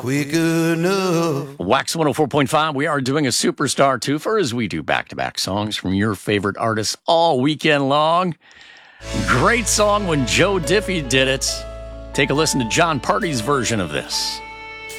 quick enough. Wax 104.5, we are doing a Superstar Twofer as we do back-to-back songs from your favorite artists all weekend long. Great song when Joe Diffie did it. Take a listen to John Party's version of this.